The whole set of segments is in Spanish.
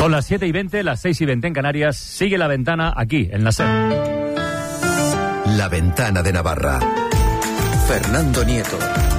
Son las 7:20, las 6:20 en Canarias. Sigue La Ventana aquí, en la SER. La Ventana de Navarra. Fernando Nieto.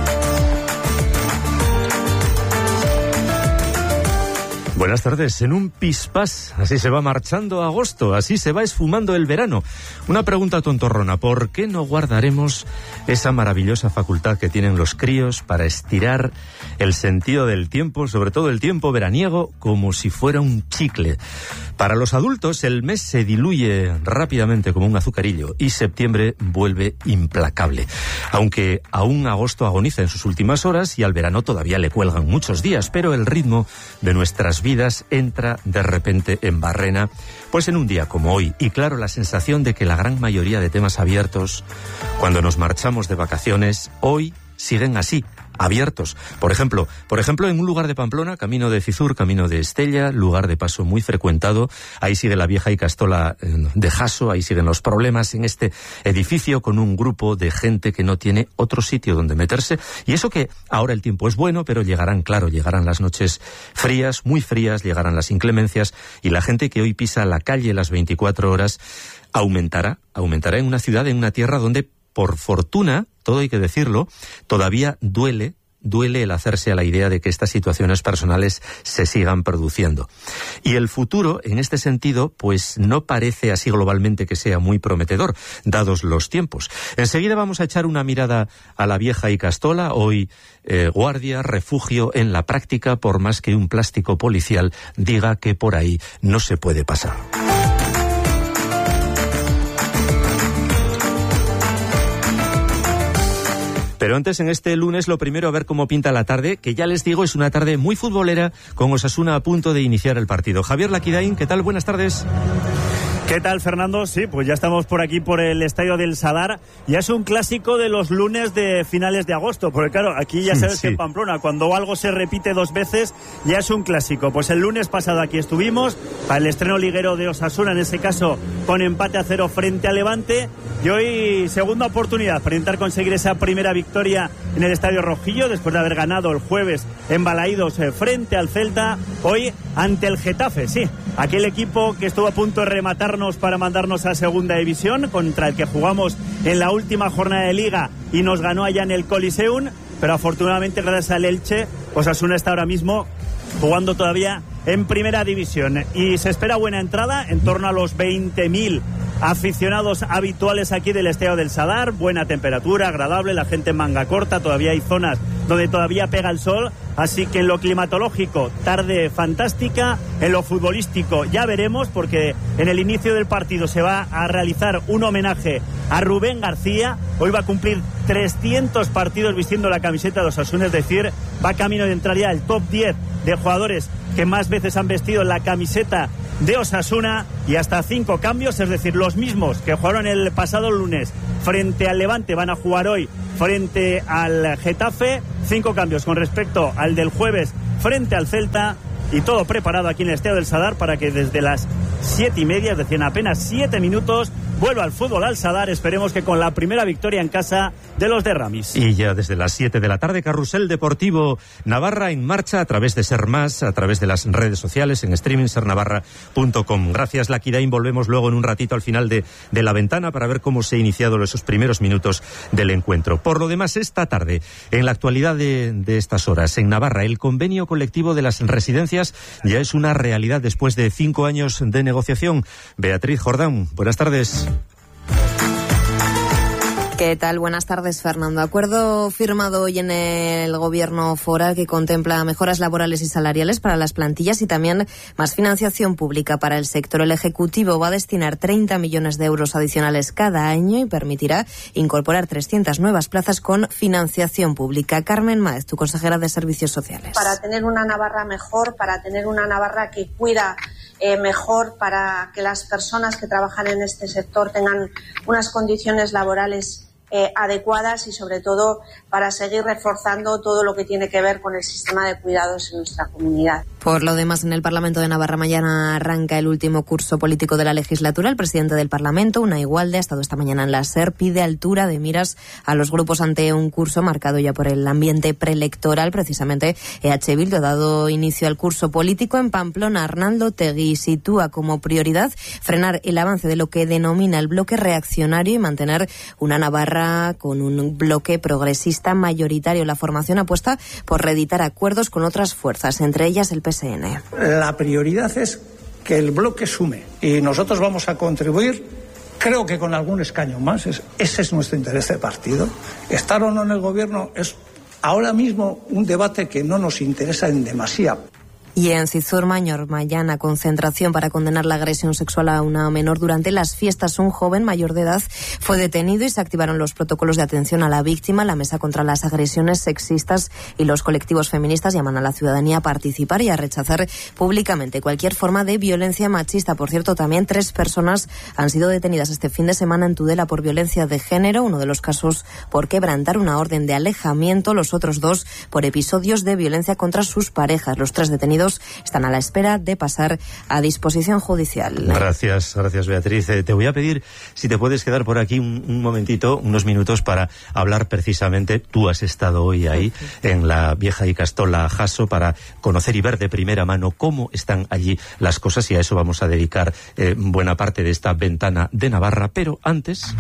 Buenas tardes. En un pispás, así se va marchando agosto, así se va esfumando el verano. Una pregunta tontorrona: ¿por qué no guardaremos esa maravillosa facultad que tienen los críos para estirar el sentido del tiempo, sobre todo el tiempo veraniego, como si fuera un chicle? Para los adultos el mes se diluye rápidamente como un azucarillo y septiembre vuelve implacable. Aunque aún agosto agoniza en sus últimas horas y al verano todavía le cuelgan muchos días, pero el ritmo de nuestras vidas entra de repente en barrena, pues en un día como hoy. Y claro, la sensación de que la gran mayoría de temas abiertos, cuando nos marchamos de vacaciones, hoy siguen así, abiertos. Por ejemplo, en un lugar de Pamplona, camino de Cizur, camino de Estella, lugar de paso muy frecuentado, ahí sigue la vieja Icastola de Jaso, ahí siguen los problemas en este edificio con un grupo de gente que no tiene otro sitio donde meterse. Y eso que ahora el tiempo es bueno, pero llegarán las noches frías, muy frías, llegarán las inclemencias, y la gente que hoy pisa la calle las 24 horas aumentará en una ciudad, en una tierra donde, por fortuna, todo hay que decirlo, todavía duele el hacerse a la idea de que estas situaciones personales se sigan produciendo. Y el futuro, en este sentido, pues no parece así globalmente que sea muy prometedor, dados los tiempos. Enseguida vamos a echar una mirada a la vieja Icastola, hoy guardia, refugio en la práctica, por más que un plástico policial diga que por ahí no se puede pasar. Pero antes, en este lunes, lo primero, a ver cómo pinta la tarde, que ya les digo, es una tarde muy futbolera, con Osasuna a punto de iniciar el partido. Javier Laquidaín, ¿qué tal? Buenas tardes. ¿Qué tal, Fernando? Sí, pues ya estamos por aquí, por el Estadio del Sadar. Ya es un clásico de los lunes de finales de agosto, porque claro, aquí ya sabes que en Pamplona, cuando algo se repite dos veces, ya es un clásico. Pues el lunes pasado aquí estuvimos, para el estreno liguero de Osasuna, en ese caso con empate a 0 frente a Levante, y hoy segunda oportunidad para intentar conseguir esa primera victoria en el Estadio Rojillo, después de haber ganado el jueves en Balaídos frente al Celta, hoy ante el Getafe, sí, aquel equipo que estuvo a punto de rematarnos para mandarnos a segunda división, contra el que jugamos en la última jornada de Liga y nos ganó allá en el Coliseum, pero afortunadamente gracias al Elche, Osasuna está ahora mismo jugando todavía en primera división y se espera buena entrada, en torno a los 20.000 aficionados habituales aquí del Estadio del Sadar, buena temperatura, agradable, la gente en manga corta, todavía hay zonas donde todavía pega el sol, así que en lo climatológico, tarde fantástica, en lo futbolístico ya veremos, porque en el inicio del partido se va a realizar un homenaje a Rubén García, hoy va a cumplir 300 partidos vistiendo la camiseta de Osasuna, es decir, va camino de entrar ya el top 10 de jugadores que más veces han vestido la camiseta de Osasuna, y hasta 5 cambios, es decir, los mismos que jugaron el pasado lunes frente al Levante van a jugar hoy frente al Getafe, 5 cambios con respecto al del jueves frente al Celta, y todo preparado aquí en el Estadio del Sadar para que desde las 7:30, es decir, en apenas 7 minutos, vuelva al fútbol al Sadar, esperemos que con la primera victoria en casa de los de Ramis. Y ya desde las 7 de la tarde, Carrusel Deportivo Navarra en marcha a través de Ser Más, a través de las redes sociales, en streaming sernavarra.com. Gracias, Laquidaín. Volvemos luego en un ratito al final de la ventana para ver cómo se han iniciado esos primeros minutos del encuentro. Por lo demás, esta tarde, en la actualidad de estas horas, en Navarra, el convenio colectivo de las residencias ya es una realidad después de 5 años de negociación. Beatriz Jordán, buenas tardes. ¿Qué tal? Buenas tardes, Fernando. Acuerdo firmado hoy en el Gobierno foral que contempla mejoras laborales y salariales para las plantillas y también más financiación pública para el sector. El Ejecutivo va a destinar 30 millones de euros adicionales cada año y permitirá incorporar 300 nuevas plazas con financiación pública. Carmen Máez, tu consejera de Servicios Sociales. Para tener una Navarra mejor, para tener una Navarra que cuida mejor, para que las personas que trabajan en este sector tengan unas condiciones laborales adecuadas y sobre todo para seguir reforzando todo lo que tiene que ver con el sistema de cuidados en nuestra comunidad. Por lo demás, en el Parlamento de Navarra mañana arranca el último curso político de la legislatura. El presidente del Parlamento, Unai Gualde, ha estado esta mañana en la SER, pide altura de miras a los grupos ante un curso marcado ya por el ambiente preelectoral. Precisamente, EH Bildu ha dado inicio al curso político en Pamplona. Arnaldo Tegui sitúa como prioridad frenar el avance de lo que denomina el bloque reaccionario y mantener una Navarra con un bloque progresista mayoritario. La formación apuesta por reeditar acuerdos con otras fuerzas, entre ellas el PSN. La prioridad es que el bloque sume y nosotros vamos a contribuir, creo que con algún escaño más. Ese es nuestro interés de partido. Estar o no en el gobierno es ahora mismo un debate que no nos interesa en demasía. Y en Cizur-Mañor, mañana concentración para condenar la agresión sexual a una menor durante las fiestas. Un joven mayor de edad fue detenido y se activaron los protocolos de atención a la víctima. La Mesa contra las Agresiones Sexistas y los colectivos feministas llaman a la ciudadanía a participar y a rechazar públicamente cualquier forma de violencia machista. Por cierto, también 3 personas han sido detenidas este fin de semana en Tudela por violencia de género. Uno de los casos por quebrantar una orden de alejamiento, los otros 2 por episodios de violencia contra sus parejas. Los 3 detenidos están a la espera de pasar a disposición judicial. Gracias Beatriz. Te voy a pedir si te puedes quedar por aquí un momentito, unos minutos, para hablar precisamente, tú has estado hoy ahí en la vieja Icastola Jaso, para conocer y ver de primera mano cómo están allí las cosas, y a eso vamos a dedicar buena parte de esta ventana de Navarra. Pero antes...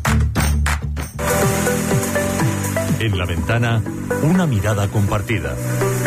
En la ventana, una mirada compartida.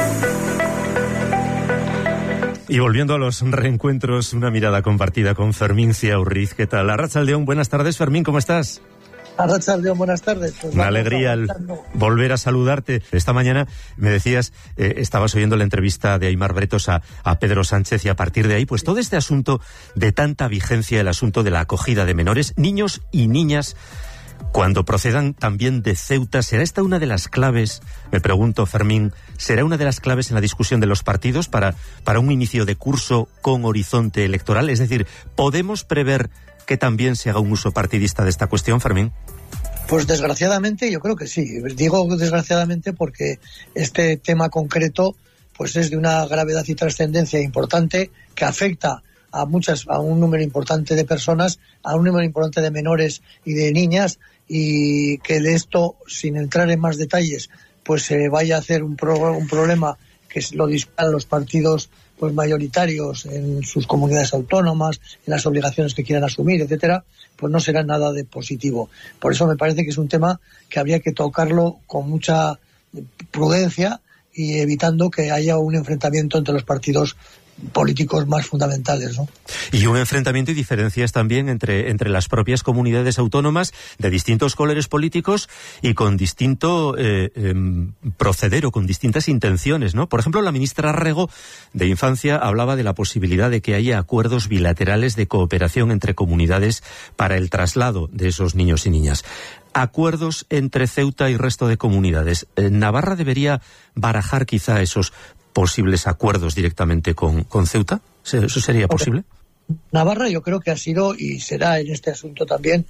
Y volviendo a los reencuentros, una mirada compartida con Fermín Ciaurriz. ¿Qué tal? Arratsaldeón, buenas tardes, Fermín, ¿cómo estás? Arratsaldeón, buenas tardes. Pues una alegría volver a saludarte. Esta mañana me decías, estabas oyendo la entrevista de Aimar Bretos a Pedro Sánchez, y a partir de ahí, pues todo este asunto de tanta vigencia, el asunto de la acogida de menores, niños y niñas, cuando procedan también de Ceuta, ¿será esta una de las claves, me pregunto, Fermín, será una de las claves en la discusión de los partidos para un inicio de curso con horizonte electoral? Es decir, ¿podemos prever que también se haga un uso partidista de esta cuestión, Fermín? Pues desgraciadamente yo creo que sí. Digo desgraciadamente porque este tema concreto pues es de una gravedad y trascendencia importante que afecta a un número importante de personas, a un número importante de menores y de niñas, y que de esto, sin entrar en más detalles, pues se vaya a hacer un problema que lo disparan los partidos pues mayoritarios en sus comunidades autónomas, en las obligaciones que quieran asumir, etcétera, pues no será nada de positivo. Por eso me parece que es un tema que habría que tocarlo con mucha prudencia y evitando que haya un enfrentamiento entre los partidos políticos más fundamentales, ¿no? Y un enfrentamiento y diferencias también entre las propias comunidades autónomas de distintos colores políticos y con distinto proceder o con distintas intenciones, ¿no? Por ejemplo, la ministra Rego de Infancia hablaba de la posibilidad de que haya acuerdos bilaterales de cooperación entre comunidades para el traslado de esos niños y niñas. Acuerdos entre Ceuta y resto de comunidades. ¿Navarra debería barajar quizá esos posibles acuerdos directamente con Ceuta? ¿Eso sería posible? Navarra yo creo que ha sido y será en este asunto también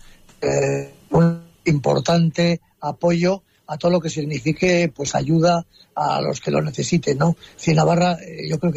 un importante apoyo a todo lo que signifique pues ayuda a los que lo necesiten, ¿no? Si Navarra yo creo que